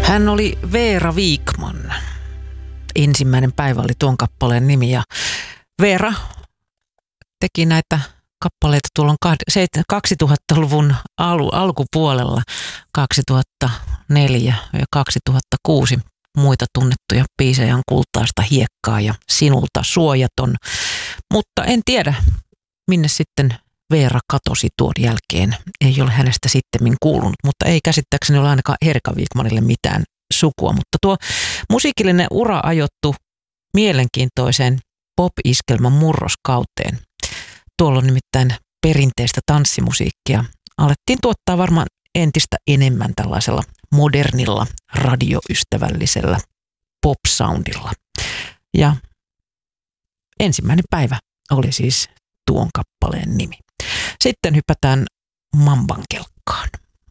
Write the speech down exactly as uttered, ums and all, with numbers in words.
Hän oli Veera Vikman. Ensimmäinen päivä oli tuon kappaleen nimi ja Veera teki näitä kappaleita tuolla kaksituhattaluvun al- alkupuolella, kaksituhattaneljä ja kaksituhattakuusi muita tunnettuja biisejä on Kultaista hiekkaa ja Sinulta suojaton. Mutta en tiedä, minne sitten Veera katosi tuon jälkeen. Ei ole hänestä sittemmin kuulunut, mutta ei käsittääkseni ole ainakaan Erika Vikmanille mitään sukua. Mutta tuo musiikillinen ura ajoittu mielenkiintoiseen pop-iskelman murroskauteen. Tuolla on nimittäin perinteistä tanssimusiikkia. Alettiin tuottaa varmaan entistä enemmän tällaisella modernilla, radioystävällisellä pop-soundilla. Ja ensimmäinen päivä oli siis tuon kappaleen nimi. Sitten hypätään mamban kelkkaan.